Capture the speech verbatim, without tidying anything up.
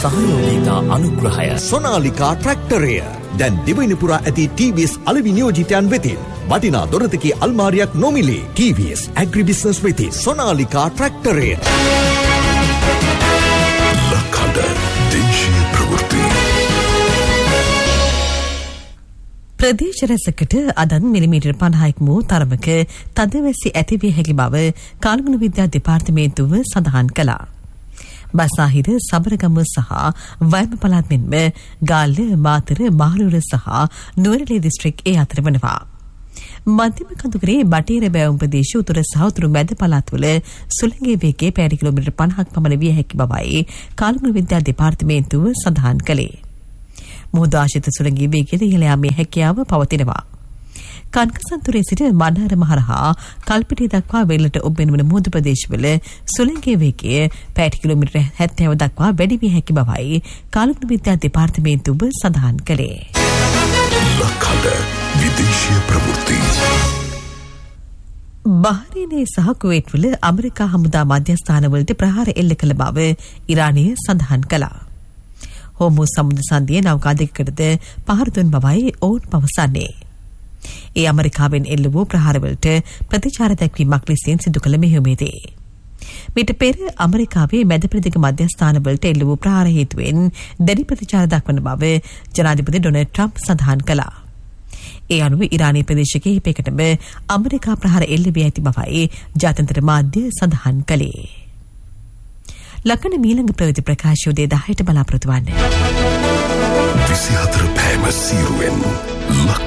සහයෝගීතා අනුග්‍රහය සොනාලිකා ට්‍රැක්ටරය දැන් දිවයින පුරා ඇති ටී වී එස් අලෙවි නියෝජිතයන් වෙතින් වටිනා දොරතකී අල්මාරියක් නොමිලේ. ටී වී එස් ඇග්‍රි බිස්නස් වෙති සොනාලිකා ට්‍රැක්ටරය. ලකඩ දේශීය ප්‍රවෘත්ති. ප්‍රදේශ රැසකට අදන් මිලිමීටර් පනහක් වූ තරමක තදවැසි ඇතිවිය හැකි බව කාලගුණ විද්‍යා දෙපාර්තමේන්තුව සඳහන් කළා. බසාහිර සබරගම සහ වයඹ පළාත් මෙන්ම ගාල්ල මාතර මහනුවර සහ නුවරඑළිය දිස්ත්‍රික් ඒ අතර වනවා. මධ්‍යම කඳුකරේ බටේර බැවුම් ප්‍රදේශ උතුර සහ උතුරු මැද පළාත්වල සුළඟේ වේගය පැය කිලෝමීටර් පනහක් පමණ විය හැකි බවයි කාලගුණ විද්‍යා දෙපාර්තමේන්තුව සඳහන් කළේ. මුහුද ආශ්‍රිත සුළඟේ වේගය ඉහළ යාමේ හැකියාව පවතිනවා. කන්කසන්තුරේ සිට මන්නාරම හරහා කල්පිටිය දක්වා වෙරළට ඔබ්බෙන වන මුහුදු ප්‍රදේශවල සුළඟේ වේගය පැය කිලෝමීටර් හැත්තෑව දක්වා වැඩි විය හැකි බවයි කාලගුණ විද්‍යා දෙපාර්තමේන්තුව සඳහන් කළේ. ලකඩ විදේශීය ප්‍රවෘත්ති. බහ්රේනයේ සහ කුවේට්වල ඇමරිකා හමුදා මධ්‍යස්ථානවලට ප්‍රහාර එල්ල කළ බව ඉරානය සඳහන් කළා. හෝමුස් සමුද්‍ර සංධියේ නෞකා දෙකකටද පහර දුන් බවයි ඔවුන් පවසන්නේ. ඒ ඇමරිකාවෙන් එල්ල වූ ප්‍රහාරවලට ප්‍රතිචාර දැක්වීමක් ලෙසින් සිදු කළ මෙහෙයුමේදී. මීට පෙර ඇමරිකාවේ මැද ප්‍රදේශ මධ්‍යස්ථානවලට එල්ල වූ ප්‍රහාර හේතුවෙන් දැඩි ප්‍රතිචාර දක්වන බව ජනාධිපති ඩොනල්ඩ් ට්‍රම්ප් සඳහන් කළා. ඒ අනුව ඉරානයේ ප්‍රදේශ කිහිපයකටම ඇමරිකා ප්‍රහාර එල්ල වී ඇති බවයි ජාත්‍යන්තර මාධ්‍ය සඳහන් කළේ. ලකන මීළඟ ප්‍රවෘත්ති ප්‍රකාශය උදේ දහයට බලාපොරොත්තු වන්න. විසිහතර පෑම සීරුවෙන්